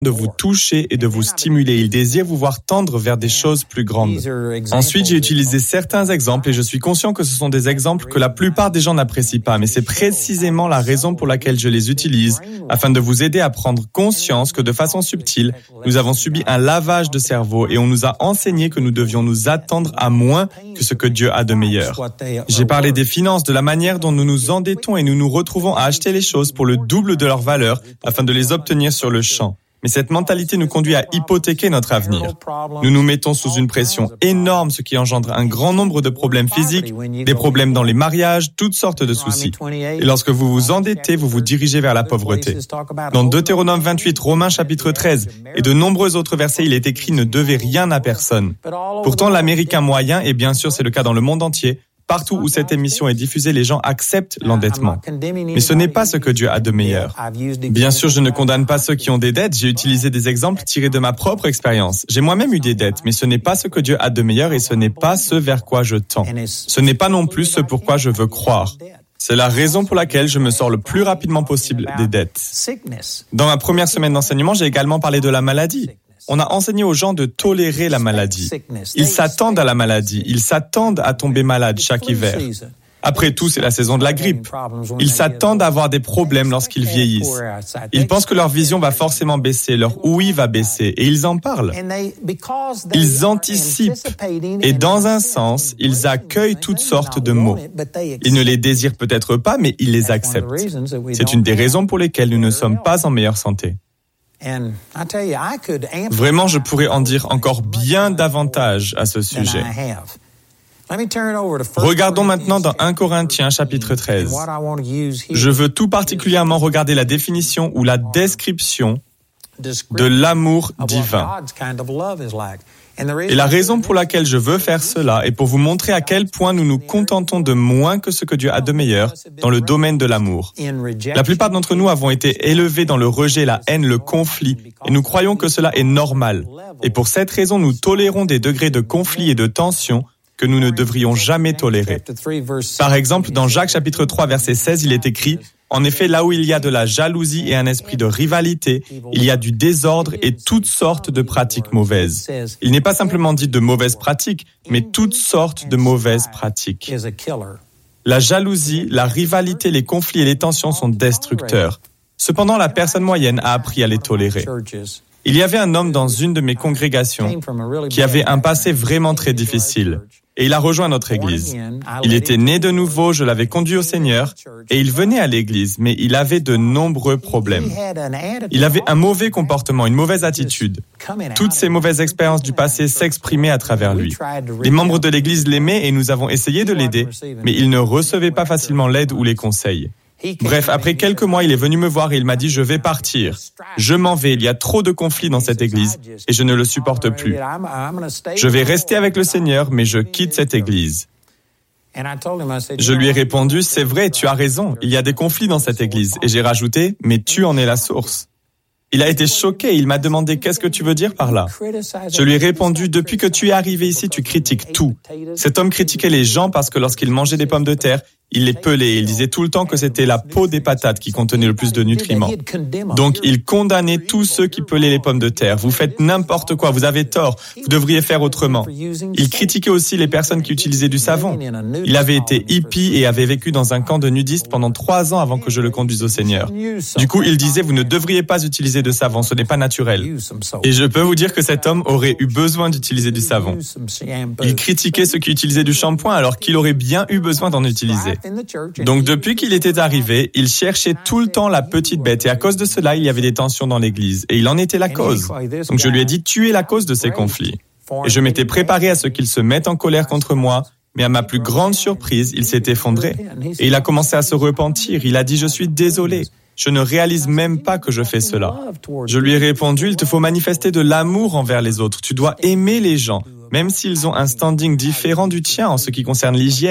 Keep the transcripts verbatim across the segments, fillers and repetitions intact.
de vous toucher et de vous stimuler. Il désire vous voir tendre vers des choses plus grandes. Ensuite, j'ai utilisé certains exemples et je suis conscient que ce sont des exemples que la plupart des gens n'apprécient pas, mais c'est précisément la raison pour laquelle je les utilise, afin de vous aider à prendre conscience que de façon subtile, nous avons subi un lavage de cerveau et on nous a enseigné que nous devions nous attendre à moins que ce que Dieu a de meilleur. J'ai parlé des finances, de la manière dont nous nous endettons et nous nous retrouvons à acheter les choses pour le double de leur valeur afin de les obtenir sur le champ. Mais cette mentalité nous conduit à hypothéquer notre avenir. Nous nous mettons sous une pression énorme, ce qui engendre un grand nombre de problèmes physiques, des problèmes dans les mariages, toutes sortes de soucis. Et lorsque vous vous endettez, vous vous dirigez vers la pauvreté. Dans Deutéronome vingt-huit, Romains chapitre treize et de nombreux autres versets, il est écrit « Ne devez rien à personne ». Pourtant, l'Américain moyen, et bien sûr c'est le cas dans le monde entier, partout où cette émission est diffusée, les gens acceptent l'endettement. Mais ce n'est pas ce que Dieu a de meilleur. Bien sûr, je ne condamne pas ceux qui ont des dettes. J'ai utilisé des exemples tirés de ma propre expérience. J'ai moi-même eu des dettes, mais ce n'est pas ce que Dieu a de meilleur et ce n'est pas ce vers quoi je tends. Ce n'est pas non plus ce pourquoi je veux croire. C'est la raison pour laquelle je me sors le plus rapidement possible des dettes. Dans ma première semaine d'enseignement, j'ai également parlé de la maladie. On a enseigné aux gens de tolérer la maladie. Ils s'attendent à la maladie. Ils s'attendent à tomber malade chaque hiver. Après tout, c'est la saison de la grippe. Ils s'attendent à avoir des problèmes lorsqu'ils vieillissent. Ils pensent que leur vision va forcément baisser, leur ouïe va baisser, et ils en parlent. Ils anticipent, et dans un sens, ils accueillent toutes sortes de maux. Ils ne les désirent peut-être pas, mais ils les acceptent. C'est une des raisons pour lesquelles nous ne sommes pas en meilleure santé. Vraiment, je pourrais en dire encore bien davantage à ce sujet. Regardons maintenant dans premier Corinthiens chapitre treize. Je veux tout particulièrement regarder la définition ou la description de l'amour divin. Et la raison pour laquelle je veux faire cela est pour vous montrer à quel point nous nous contentons de moins que ce que Dieu a de meilleur dans le domaine de l'amour. La plupart d'entre nous avons été élevés dans le rejet, la haine, le conflit, et nous croyons que cela est normal. Et pour cette raison, nous tolérons des degrés de conflit et de tension que nous ne devrions jamais tolérer. Par exemple, dans Jacques chapitre trois, verset seize, il est écrit « En effet, là où il y a de la jalousie et un esprit de rivalité, il y a du désordre et toutes sortes de pratiques mauvaises. » Il n'est pas simplement dit de mauvaises pratiques, mais toutes sortes de mauvaises pratiques. La jalousie, la rivalité, les conflits et les tensions sont destructeurs. Cependant, la personne moyenne a appris à les tolérer. Il y avait un homme dans une de mes congrégations qui avait un passé vraiment très difficile. Et il a rejoint notre église. Il était né de nouveau, je l'avais conduit au Seigneur, et il venait à l'église, mais il avait de nombreux problèmes. Il avait un mauvais comportement, une mauvaise attitude. Toutes ces mauvaises expériences du passé s'exprimaient à travers lui. Les membres de l'église l'aimaient et nous avons essayé de l'aider, mais il ne recevait pas facilement l'aide ou les conseils. Bref, après quelques mois, il est venu me voir et il m'a dit « Je vais partir. Je m'en vais. Il y a trop de conflits dans cette église et je ne le supporte plus. Je vais rester avec le Seigneur, mais je quitte cette église. » Je lui ai répondu « C'est vrai, tu as raison. Il y a des conflits dans cette église. » Et j'ai rajouté « Mais tu en es la source. » Il a été choqué. Il m'a demandé « Qu'est-ce que tu veux dire par là ?» Je lui ai répondu « Depuis que tu es arrivé ici, tu critiques tout. » Cet homme critiquait les gens parce que lorsqu'il mangeait des pommes de terre, il les pelait et il disait tout le temps que c'était la peau des patates qui contenait le plus de nutriments. Donc, il condamnait tous ceux qui pelaient les pommes de terre. Vous faites n'importe quoi, vous avez tort, vous devriez faire autrement. Il critiquait aussi les personnes qui utilisaient du savon. Il avait été hippie et avait vécu dans un camp de nudistes pendant trois ans avant que je le conduise au Seigneur. Du coup, il disait, vous ne devriez pas utiliser de savon, ce n'est pas naturel. Et je peux vous dire que cet homme aurait eu besoin d'utiliser du savon. Il critiquait ceux qui utilisaient du shampoing alors qu'il aurait bien eu besoin d'en utiliser. Donc depuis qu'il était arrivé, il cherchait tout le temps la petite bête et à cause de cela, il y avait des tensions dans l'église et il en était la cause. Donc je lui ai dit, tu es la cause de ces conflits. Et je m'étais préparé à ce qu'il se mette en colère contre moi, mais à ma plus grande surprise, il s'est effondré. Et il a commencé à se repentir, il a dit, je suis désolé. Je ne réalise même pas que je fais cela. Je lui ai répondu, il te faut manifester de l'amour envers les autres. Tu dois aimer les gens, même s'ils ont un standing différent du tien en ce qui concerne l'hygiène.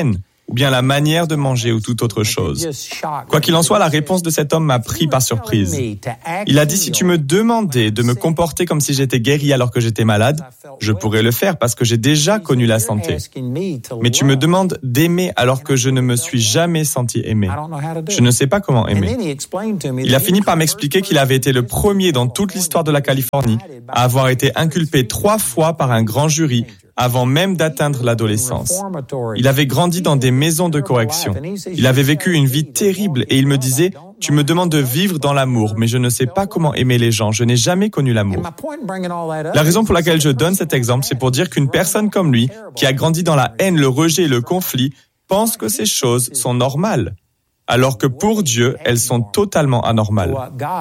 ou bien la manière de manger ou toute autre chose. Quoi qu'il en soit, la réponse de cet homme m'a pris par surprise. Il a dit, si tu me demandais de me comporter comme si j'étais guéri alors que j'étais malade, je pourrais le faire parce que j'ai déjà connu la santé. Mais tu me demandes d'aimer alors que je ne me suis jamais senti aimé. Je ne sais pas comment aimer. Il a fini par m'expliquer qu'il avait été le premier dans toute l'histoire de la Californie à avoir été inculpé trois fois par un grand jury avant même d'atteindre l'adolescence. Il avait grandi dans des maisons de correction. Il avait vécu une vie terrible et il me disait, tu me demandes de vivre dans l'amour, mais je ne sais pas comment aimer les gens. Je n'ai jamais connu l'amour. La raison pour laquelle je donne cet exemple, c'est pour dire qu'une personne comme lui, qui a grandi dans la haine, le rejet et le conflit, pense que ces choses sont normales, alors que pour Dieu, elles sont totalement anormales.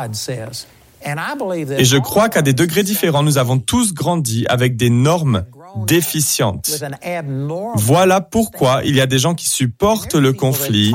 Et je crois qu'à des degrés différents, nous avons tous grandi avec des normes déficientes. Voilà pourquoi il y a des gens qui supportent le conflit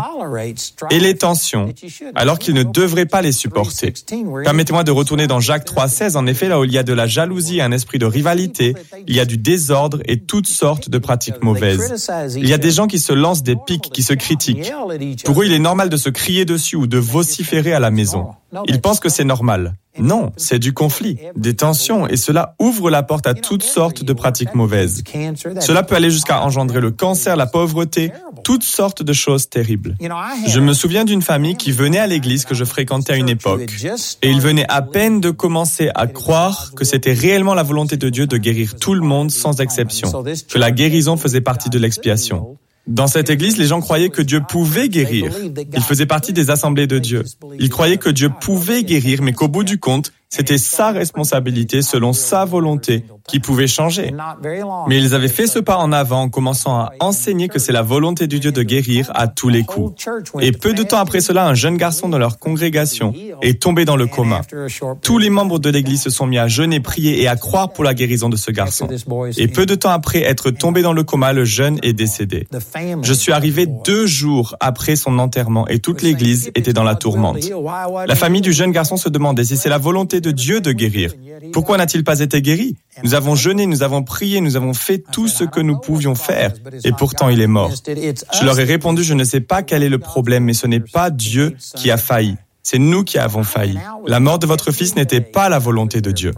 et les tensions, alors qu'ils ne devraient pas les supporter. Permettez-moi de retourner dans Jacques trois seize. En effet, là où il y a de la jalousie et un esprit de rivalité, il y a du désordre et toutes sortes de pratiques mauvaises. Il y a des gens qui se lancent des piques, qui se critiquent. Pour eux, il est normal de se crier dessus ou de vociférer à la maison. Ils pensent que c'est normal. Non, c'est du conflit, des tensions, et cela ouvre la porte à toutes sortes de pratiques mauvaises. Cela peut aller jusqu'à engendrer le cancer, la pauvreté, toutes sortes de choses terribles. Je me souviens d'une famille qui venait à l'église que je fréquentais à une époque, et ils venaient à peine de commencer à croire que c'était réellement la volonté de Dieu de guérir tout le monde sans exception, que la guérison faisait partie de l'expiation. Dans cette église, les gens croyaient que Dieu pouvait guérir. Ils faisaient partie des assemblées de Dieu. Ils croyaient que Dieu pouvait guérir, mais qu'au bout du compte, c'était sa responsabilité, selon sa volonté, qui pouvait changer. Mais ils avaient fait ce pas en avant en commençant à enseigner que c'est la volonté du Dieu de guérir à tous les coups. Et peu de temps après cela, un jeune garçon dans leur congrégation est tombé dans le coma. Tous les membres de l'église se sont mis à jeûner, prier et à croire pour la guérison de ce garçon. Et peu de temps après être tombé dans le coma, le jeune est décédé. Je suis arrivé deux jours après son enterrement et toute l'église était dans la tourmente. La famille du jeune garçon se demandait si c'est la volonté de Dieu de guérir. Pourquoi n'a-t-il pas été guéri? Nous avons jeûné, nous avons prié, nous avons fait tout ce que nous pouvions faire et pourtant il est mort. Je leur ai répondu, je ne sais pas quel est le problème, mais ce n'est pas Dieu qui a failli. C'est nous qui avons failli. La mort de votre fils n'était pas la volonté de Dieu.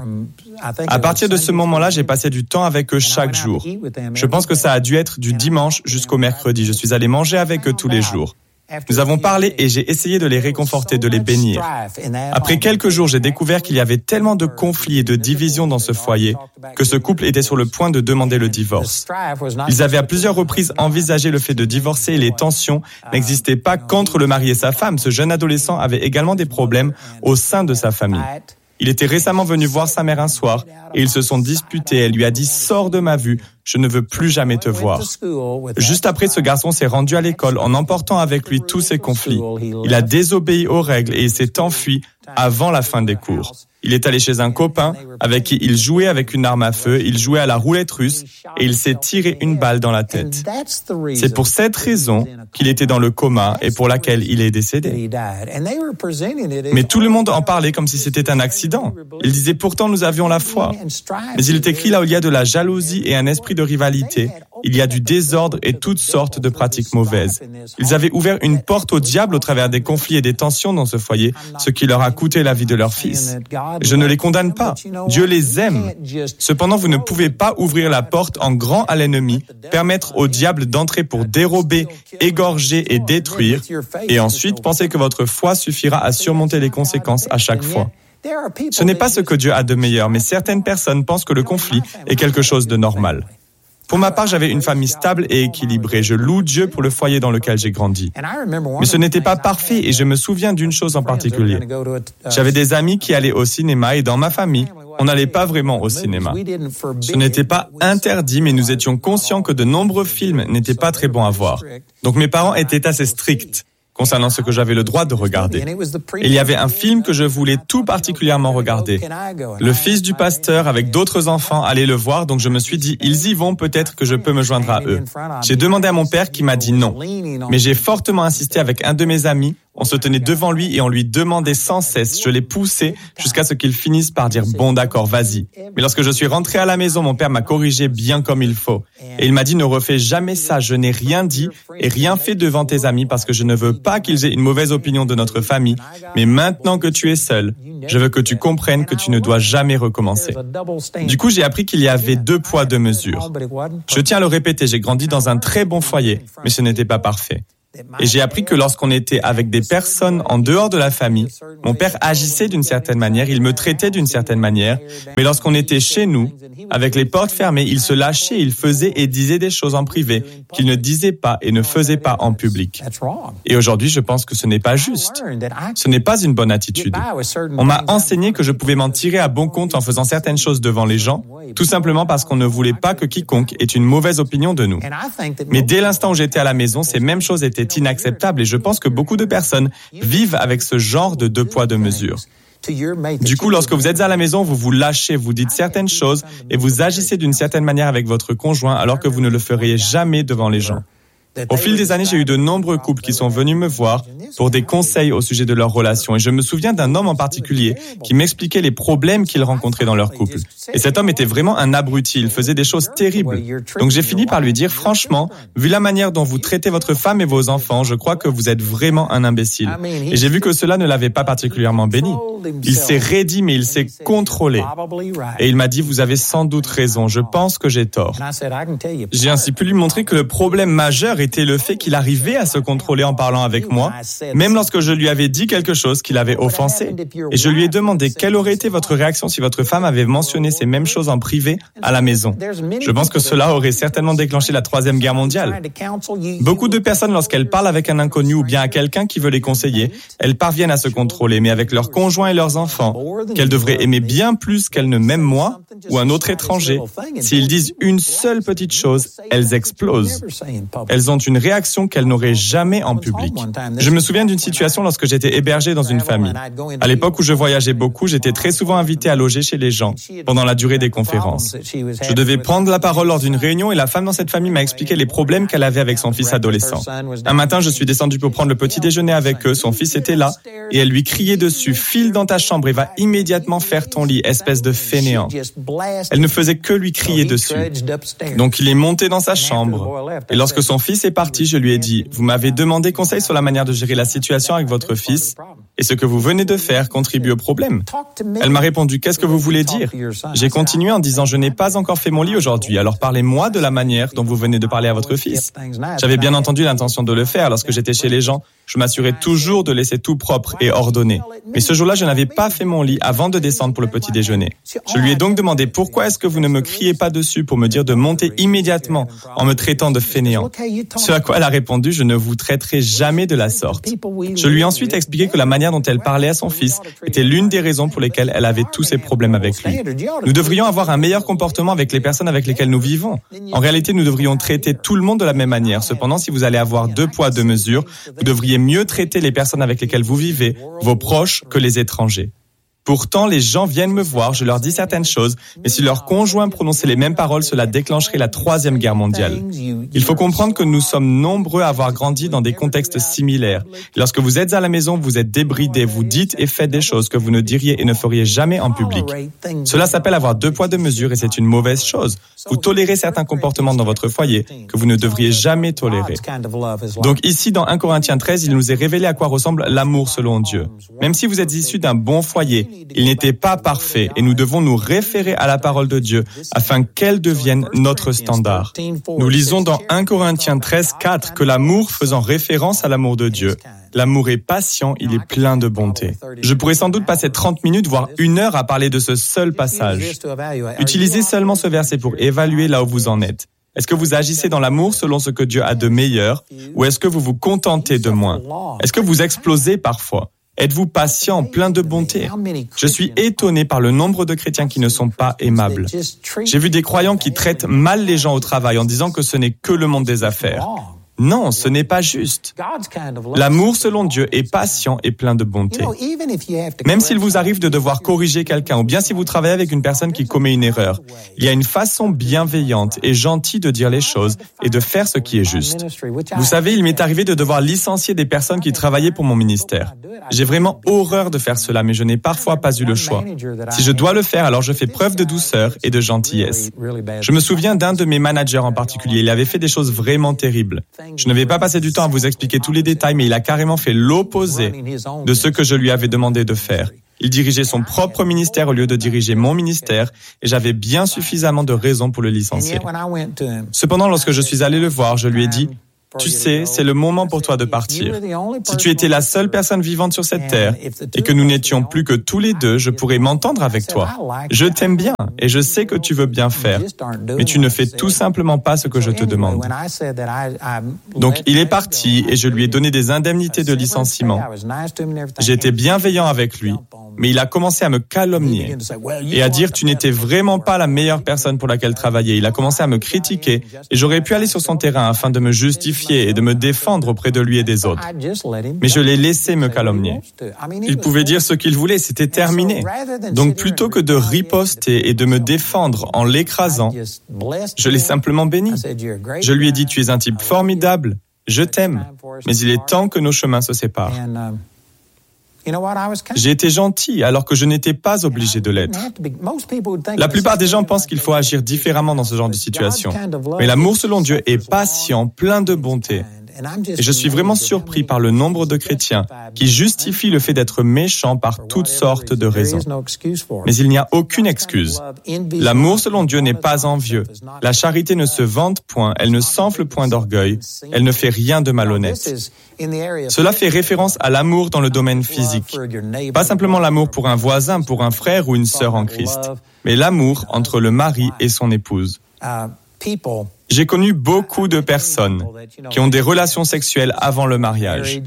À partir de ce moment-là, j'ai passé du temps avec eux chaque jour. Je pense que ça a dû être du dimanche jusqu'au mercredi. Je suis allé manger avec eux tous les jours. Nous avons parlé et j'ai essayé de les réconforter, de les bénir. Après quelques jours, j'ai découvert qu'il y avait tellement de conflits et de divisions dans ce foyer que ce couple était sur le point de demander le divorce. Ils avaient à plusieurs reprises envisagé le fait de divorcer et les tensions n'existaient pas qu'entre le mari et sa femme. Ce jeune adolescent avait également des problèmes au sein de sa famille. Il était récemment venu voir sa mère un soir et ils se sont disputés. Elle lui a dit « Sors de ma vue, je ne veux plus jamais te voir ». Juste après, ce garçon s'est rendu à l'école en emportant avec lui tous ses conflits. Il a désobéi aux règles et il s'est enfui avant la fin des cours. Il est allé chez un copain avec qui il jouait avec une arme à feu, il jouait à la roulette russe et il s'est tiré une balle dans la tête. C'est pour cette raison qu'il était dans le coma et pour laquelle il est décédé. Mais tout le monde en parlait comme si c'était un accident. Il disait pourtant nous avions la foi. Mais il est écrit là où il y a de la jalousie et un esprit de rivalité, il y a du désordre et toutes sortes de pratiques mauvaises. Ils avaient ouvert une porte au diable au travers des conflits et des tensions dans ce foyer, ce qui leur a coûté la vie de leur fils. Je ne les condamne pas. Dieu les aime. Cependant, vous ne pouvez pas ouvrir la porte en grand à l'ennemi, permettre au diable d'entrer pour dérober, égorger et détruire, et ensuite penser que votre foi suffira à surmonter les conséquences à chaque fois. Ce n'est pas ce que Dieu a de meilleur, mais certaines personnes pensent que le conflit est quelque chose de normal. Pour ma part, j'avais une famille stable et équilibrée. Je loue Dieu pour le foyer dans lequel j'ai grandi. Mais ce n'était pas parfait et je me souviens d'une chose en particulier. J'avais des amis qui allaient au cinéma et dans ma famille, on n'allait pas vraiment au cinéma. Ce n'était pas interdit, mais nous étions conscients que de nombreux films n'étaient pas très bons à voir. Donc mes parents étaient assez stricts concernant ce que j'avais le droit de regarder. Il y avait un film que je voulais tout particulièrement regarder. Le fils du pasteur avec d'autres enfants allait le voir, donc je me suis dit, ils y vont, peut-être que je peux me joindre à eux. J'ai demandé à mon père qui m'a dit non. Mais j'ai fortement insisté avec un de mes amis On se tenait devant lui et on lui demandait sans cesse. Je l'ai poussé jusqu'à ce qu'il finisse par dire « bon d'accord, vas-y ». Mais lorsque je suis rentré à la maison, mon père m'a corrigé bien comme il faut. Et il m'a dit « ne refais jamais ça, je n'ai rien dit et rien fait devant tes amis parce que je ne veux pas qu'ils aient une mauvaise opinion de notre famille. Mais maintenant que tu es seul, je veux que tu comprennes que tu ne dois jamais recommencer. » Du coup, j'ai appris qu'il y avait deux poids, deux mesures. Je tiens à le répéter, j'ai grandi dans un très bon foyer, mais ce n'était pas parfait. Et j'ai appris que lorsqu'on était avec des personnes en dehors de la famille, mon père agissait d'une certaine manière, il me traitait d'une certaine manière, mais lorsqu'on était chez nous, avec les portes fermées, il se lâchait, il faisait et disait des choses en privé qu'il ne disait pas et ne faisait pas en public. Et aujourd'hui, je pense que ce n'est pas juste. Ce n'est pas une bonne attitude. On m'a enseigné que je pouvais m'en tirer à bon compte en faisant certaines choses devant les gens, tout simplement parce qu'on ne voulait pas que quiconque ait une mauvaise opinion de nous. Mais dès l'instant où j'étais à la maison, ces mêmes choses étaient inacceptable et je pense que beaucoup de personnes vivent avec ce genre de deux poids, deux mesures. Du coup, lorsque vous êtes à la maison, vous vous lâchez, vous dites certaines choses et vous agissez d'une certaine manière avec votre conjoint alors que vous ne le feriez jamais devant les gens. Au fil des années, j'ai eu de nombreux couples qui sont venus me voir pour des conseils au sujet de leur relation. Et je me souviens d'un homme en particulier qui m'expliquait les problèmes qu'il rencontrait dans leur couple. Et cet homme était vraiment un abruti, il faisait des choses terribles. Donc j'ai fini par lui dire, franchement, vu la manière dont vous traitez votre femme et vos enfants, je crois que vous êtes vraiment un imbécile. Et j'ai vu que cela ne l'avait pas particulièrement béni. Il s'est raidi, mais il s'est contrôlé. Et il m'a dit, vous avez sans doute raison, je pense que j'ai tort. J'ai ainsi pu lui montrer que le problème majeur était le fait qu'il arrivait à se contrôler en parlant avec moi, même lorsque je lui avais dit quelque chose qui l'avait offensé. Et je lui ai demandé quelle aurait été votre réaction si votre femme avait mentionné ces mêmes choses en privé à la maison. Je pense que cela aurait certainement déclenché la troisième guerre mondiale. Beaucoup de personnes, lorsqu'elles parlent avec un inconnu ou bien à quelqu'un qui veut les conseiller, elles parviennent à se contrôler, mais avec leurs conjoints et leurs enfants, qu'elles devraient aimer bien plus qu'elles ne m'aiment moi ou un autre étranger, s'ils disent une seule petite chose, elles explosent. Elles ont une réaction qu'elles n'auraient jamais en public. Je me souviens d'une situation lorsque j'étais hébergé dans une famille. À l'époque où je voyageais beaucoup, j'étais très souvent invité à loger chez les gens pendant la durée des conférences. Je devais prendre la parole lors d'une réunion et la femme dans cette famille m'a expliqué les problèmes qu'elle avait avec son fils adolescent. Un matin, je suis descendu pour prendre le petit déjeuner avec eux. Son fils était là et elle lui criait dessus, file dans ta chambre et va immédiatement faire ton lit, espèce de fainéant. Elle ne faisait que lui crier dessus. Donc il est monté dans sa chambre et lorsque son fils est parti, je lui ai dit, vous m'avez demandé conseil sur la manière de gérer la situation avec votre fils et ce que vous venez de faire contribue au problème. Elle m'a répondu, qu'est-ce que vous voulez dire? J'ai continué en disant, je n'ai pas encore fait mon lit aujourd'hui, alors parlez-moi de la manière dont vous venez de parler à votre fils. J'avais bien entendu l'intention de le faire lorsque j'étais chez les gens. Je m'assurais toujours de laisser tout propre et ordonné. Mais ce jour-là, je n'avais pas fait mon lit avant de descendre pour le petit déjeuner. Je lui ai donc demandé, pourquoi est-ce que vous ne me criez pas dessus pour me dire de monter immédiatement en me traitant de fainéant? Ce à quoi elle a répondu, je ne vous traiterai jamais de la sorte. Je lui ai ensuite expliqué que la manière dont elle parlait à son fils était l'une des raisons pour lesquelles elle avait tous ces problèmes avec lui. Nous devrions avoir un meilleur comportement avec les personnes avec lesquelles nous vivons. En réalité, nous devrions traiter tout le monde de la même manière. Cependant, si vous allez avoir deux poids, deux mesures, vous devriez mieux traiter les personnes avec lesquelles vous vivez, vos proches, que les étrangers. Pourtant, les gens viennent me voir, je leur dis certaines choses, mais si leur conjoint prononçait les mêmes paroles, cela déclencherait la troisième guerre mondiale. Il faut comprendre que nous sommes nombreux à avoir grandi dans des contextes similaires. Et lorsque vous êtes à la maison, vous êtes débridés, vous dites et faites des choses que vous ne diriez et ne feriez jamais en public. Cela s'appelle avoir deux poids, deux mesures et c'est une mauvaise chose. Vous tolérez certains comportements dans votre foyer que vous ne devriez jamais tolérer. Donc ici, dans un Corinthiens treize, il nous est révélé à quoi ressemble l'amour selon Dieu. Même si vous êtes issus d'un bon foyer, il n'était pas parfait et nous devons nous référer à la parole de Dieu afin qu'elle devienne notre standard. Nous lisons dans un Corinthiens treize, quatre que l'amour faisant référence à l'amour de Dieu, l'amour est patient, il est plein de bonté. Je pourrais sans doute passer trente minutes, voire une heure à parler de ce seul passage. Utilisez seulement ce verset pour évaluer là où vous en êtes. Est-ce que vous agissez dans l'amour selon ce que Dieu a de meilleur ou est-ce que vous vous contentez de moins? Est-ce que vous explosez parfois? Êtes-vous patient, plein de bonté? Je suis étonné par le nombre de chrétiens qui ne sont pas aimables. J'ai vu des croyants qui traitent mal les gens au travail en disant que ce n'est que le monde des affaires. Non, ce n'est pas juste. L'amour selon Dieu est patient et plein de bonté. Même s'il vous arrive de devoir corriger quelqu'un, ou bien si vous travaillez avec une personne qui commet une erreur, il y a une façon bienveillante et gentille de dire les choses et de faire ce qui est juste. Vous savez, il m'est arrivé de devoir licencier des personnes qui travaillaient pour mon ministère. J'ai vraiment horreur de faire cela, mais je n'ai parfois pas eu le choix. Si je dois le faire, alors je fais preuve de douceur et de gentillesse. Je me souviens d'un de mes managers en particulier, il avait fait des choses vraiment terribles. Je ne vais pas passer du temps à vous expliquer tous les détails, mais il a carrément fait l'opposé de ce que je lui avais demandé de faire. Il dirigeait son propre ministère au lieu de diriger mon ministère, et j'avais bien suffisamment de raisons pour le licencier. Cependant, lorsque je suis allé le voir, je lui ai dit: tu sais, c'est le moment pour toi de partir. Si tu étais la seule personne vivante sur cette terre et que nous n'étions plus que tous les deux, je pourrais m'entendre avec toi. Je t'aime bien et je sais que tu veux bien faire, mais tu ne fais tout simplement pas ce que je te demande. Donc, il est parti et je lui ai donné des indemnités de licenciement. J'étais bienveillant avec lui, mais il a commencé à me calomnier et à dire: tu n'étais vraiment pas la meilleure personne pour laquelle travailler. Il a commencé à me critiquer et j'aurais pu aller sur son terrain afin de me justifier et de me défendre auprès de lui et des autres. Mais je l'ai laissé me calomnier. Il pouvait dire ce qu'il voulait, c'était terminé. Donc plutôt que de riposter et de me défendre en l'écrasant, je l'ai simplement béni. Je lui ai dit: tu es un type formidable, je t'aime, mais il est temps que nos chemins se séparent. J'ai été gentil alors que je n'étais pas obligé de l'être. La plupart des gens pensent qu'il faut agir différemment dans ce genre de situation. Mais l'amour selon Dieu est patient, plein de bonté. Et je suis vraiment surpris par le nombre de chrétiens qui justifient le fait d'être méchants par toutes sortes de raisons. Mais il n'y a aucune excuse. L'amour selon Dieu n'est pas envieux. La charité ne se vante point, elle ne s'enfle point d'orgueil, elle ne fait rien de malhonnête. Cela fait référence à l'amour dans le domaine physique. Pas simplement l'amour pour un voisin, pour un frère ou une sœur en Christ, mais l'amour entre le mari et son épouse. J'ai connu beaucoup de personnes qui ont des relations sexuelles avant le mariage.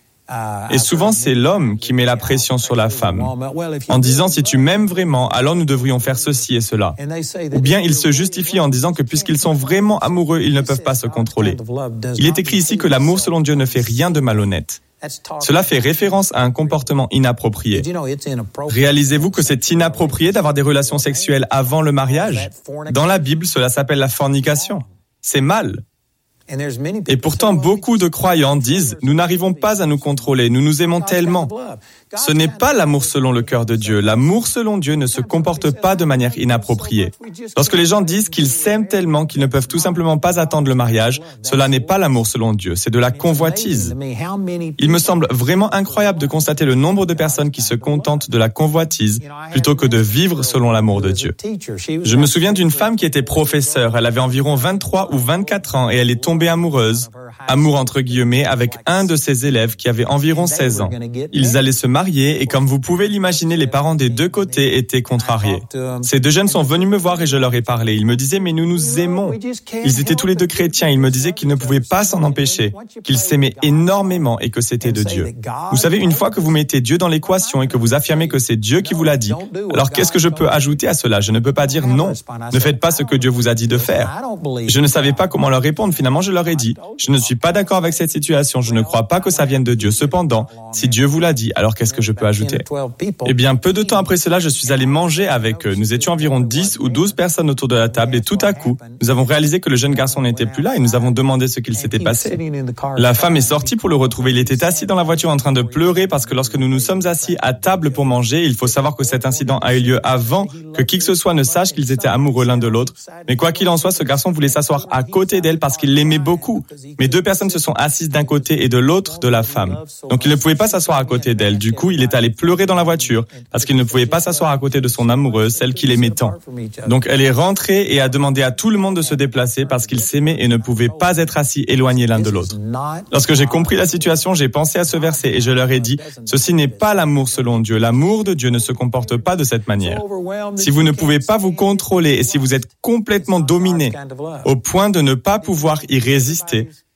Et souvent, c'est l'homme qui met la pression sur la femme, en disant: si tu m'aimes vraiment, alors nous devrions faire ceci et cela. Ou bien ils se justifient en disant que puisqu'ils sont vraiment amoureux, ils ne peuvent pas se contrôler. Il est écrit ici que l'amour selon Dieu ne fait rien de malhonnête. Cela fait référence à un comportement inapproprié. Réalisez-vous que c'est inapproprié d'avoir des relations sexuelles avant le mariage? Dans la Bible, cela s'appelle la fornication. C'est mal. Et pourtant, beaucoup de croyants disent: nous n'arrivons pas à nous contrôler, nous nous aimons tellement. Ce n'est pas l'amour selon le cœur de Dieu. L'amour selon Dieu ne se comporte pas de manière inappropriée. Lorsque les gens disent qu'ils s'aiment tellement qu'ils ne peuvent tout simplement pas attendre le mariage, cela n'est pas l'amour selon Dieu, c'est de la convoitise. Il me semble vraiment incroyable de constater le nombre de personnes qui se contentent de la convoitise plutôt que de vivre selon l'amour de Dieu. Je me souviens d'une femme qui était professeure. Elle avait environ vingt-trois ou vingt-quatre ans et elle est tombée amoureuse, amour entre guillemets, avec un de ses élèves qui avait environ seize ans. Ils allaient se marier et comme vous pouvez l'imaginer, les parents des deux côtés étaient contrariés. Ces deux jeunes sont venus me voir et je leur ai parlé. Ils me disaient: mais nous nous aimons. Ils étaient tous les deux chrétiens. Ils me disaient qu'ils ne pouvaient pas s'en empêcher, qu'ils s'aimaient énormément et que c'était de Dieu. Vous savez, une fois que vous mettez Dieu dans l'équation et que vous affirmez que c'est Dieu qui vous l'a dit, alors qu'est-ce que je peux ajouter à cela? Je ne peux pas dire non. Ne faites pas ce que Dieu vous a dit de faire. Je ne savais pas comment leur répondre. Finalement, je leur ai dit: je ne suis pas d'accord avec cette situation. Je ne crois pas que ça vienne de Dieu. Cependant, si Dieu vous l'a dit, alors qu'est-ce que je peux ajouter? Eh bien, peu de temps après cela, je suis allé manger avec eux. Nous étions environ dix ou douze personnes autour de la table et tout à coup, nous avons réalisé que le jeune garçon n'était plus là et nous avons demandé ce qu'il s'était passé. La femme est sortie pour le retrouver. Il était assis dans la voiture en train de pleurer parce que lorsque nous nous sommes assis à table pour manger, il faut savoir que cet incident a eu lieu avant que qui que ce soit ne sache qu'ils étaient amoureux l'un de l'autre. Mais quoi qu'il en soit, ce garçon voulait s'asseoir à côté d'elle parce qu'il l'aimait beaucoup. Mais deux personnes se sont assises d'un côté et de l'autre de la femme. Donc il ne pouvait pas s'asseoir à côté d'elle. Du coup, il est allé pleurer dans la voiture parce qu'il ne pouvait pas s'asseoir à côté de son amoureuse, celle qu'il aimait tant. Donc elle est rentrée et a demandé à tout le monde de se déplacer parce qu'ils s'aimaient et ne pouvaient pas être assis éloignés l'un de l'autre. Lorsque j'ai compris la situation, j'ai pensé à ce verset et je leur ai dit: ceci n'est pas l'amour selon Dieu. L'amour de Dieu ne se comporte pas de cette manière. Si vous ne pouvez pas vous contrôler et si vous êtes complètement dominé au point de ne pas pouvoir y résister,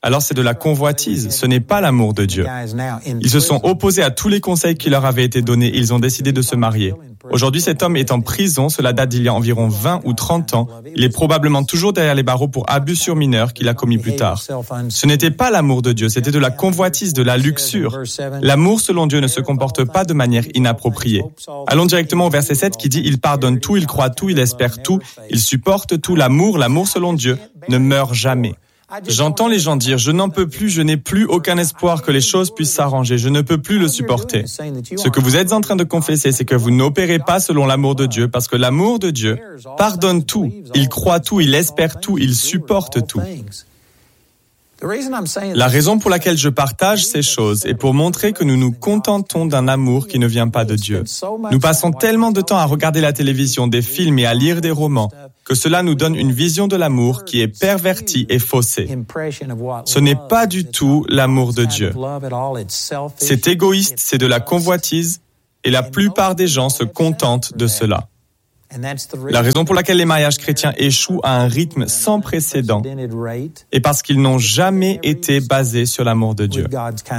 alors c'est de la convoitise, ce n'est pas l'amour de Dieu. Ils se sont opposés à tous les conseils qui leur avaient été donnés et ils ont décidé de se marier. Aujourd'hui, cet homme est en prison, cela date d'il y a environ vingt ou trente ans. Il est probablement toujours derrière les barreaux pour abus sur mineurs qu'il a commis plus tard. Ce n'était pas l'amour de Dieu, c'était de la convoitise, de la luxure. L'amour selon Dieu ne se comporte pas de manière inappropriée. Allons directement au verset sept qui dit « Il pardonne tout, il croit tout, il espère tout, il supporte tout. L'amour, l'amour selon Dieu ne meurt jamais. » J'entends les gens dire « Je n'en peux plus, je n'ai plus aucun espoir que les choses puissent s'arranger, je ne peux plus le supporter. » Ce que vous êtes en train de confesser, c'est que vous n'opérez pas selon l'amour de Dieu, parce que l'amour de Dieu pardonne tout, il croit tout, il espère tout, il supporte tout. La raison pour laquelle je partage ces choses est pour montrer que nous nous contentons d'un amour qui ne vient pas de Dieu. Nous passons tellement de temps à regarder la télévision, des films et à lire des romans que cela nous donne une vision de l'amour qui est pervertie et faussée. Ce n'est pas du tout l'amour de Dieu. C'est égoïste, c'est de la convoitise et la plupart des gens se contentent de cela. La raison pour laquelle les mariages chrétiens échouent à un rythme sans précédent est parce qu'ils n'ont jamais été basés sur l'amour de Dieu.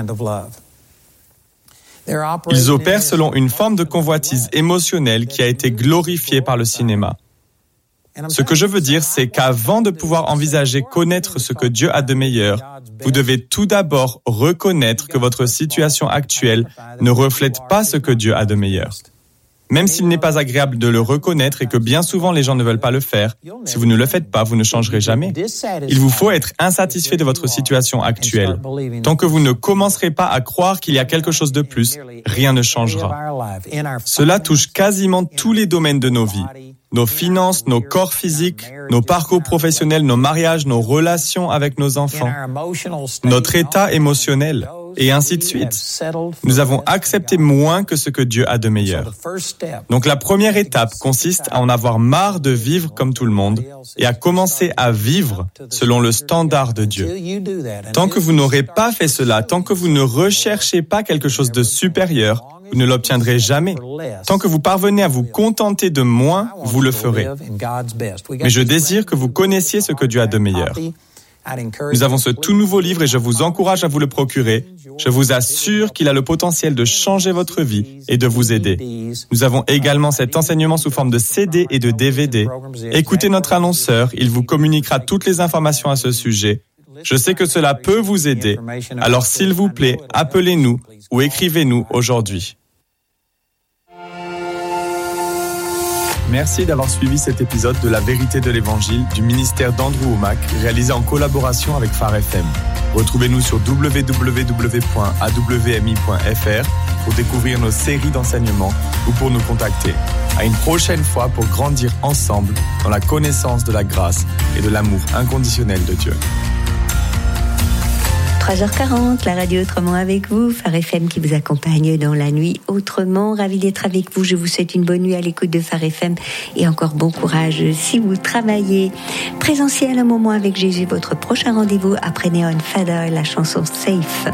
Ils opèrent selon une forme de convoitise émotionnelle qui a été glorifiée par le cinéma. Ce que je veux dire, c'est qu'avant de pouvoir envisager connaître ce que Dieu a de meilleur, vous devez tout d'abord reconnaître que votre situation actuelle ne reflète pas ce que Dieu a de meilleur. Même s'il n'est pas agréable de le reconnaître et que bien souvent les gens ne veulent pas le faire, si vous ne le faites pas, vous ne changerez jamais. Il vous faut être insatisfait de votre situation actuelle. Tant que vous ne commencerez pas à croire qu'il y a quelque chose de plus, rien ne changera. Cela touche quasiment tous les domaines de nos vies. Nos finances, nos corps physiques, nos parcours professionnels, nos mariages, nos relations avec nos enfants, notre état émotionnel, et ainsi de suite. Nous avons accepté moins que ce que Dieu a de meilleur. Donc la première étape consiste à en avoir marre de vivre comme tout le monde et à commencer à vivre selon le standard de Dieu. Tant que vous n'aurez pas fait cela, tant que vous ne recherchez pas quelque chose de supérieur, vous ne l'obtiendrez jamais. Tant que vous parvenez à vous contenter de moins, vous le ferez. Mais je désire que vous connaissiez ce que Dieu a de meilleur. Nous avons ce tout nouveau livre et je vous encourage à vous le procurer. Je vous assure qu'il a le potentiel de changer votre vie et de vous aider. Nous avons également cet enseignement sous forme de C D et de D V D. Écoutez notre annonceur, il vous communiquera toutes les informations à ce sujet. Je sais que cela peut vous aider. Alors s'il vous plaît, appelez-nous ou écrivez-nous aujourd'hui. Merci d'avoir suivi cet épisode de La Vérité de l'Évangile du ministère d'Andrew Wommack, réalisé en collaboration avec Phare F M. Retrouvez-nous sur w w w point a w m i point f r pour découvrir nos séries d'enseignements ou pour nous contacter. À une prochaine fois pour grandir ensemble dans la connaissance de la grâce et de l'amour inconditionnel de Dieu. trois heures quarante, la radio Autrement avec vous, Phare F M qui vous accompagne dans la nuit autrement. Ravi d'être avec vous, je vous souhaite une bonne nuit à l'écoute de Phare F M et encore bon courage si vous travaillez. Présentiel, un moment avec Jésus, votre prochain rendez-vous après Neon Fader et la chanson Safe.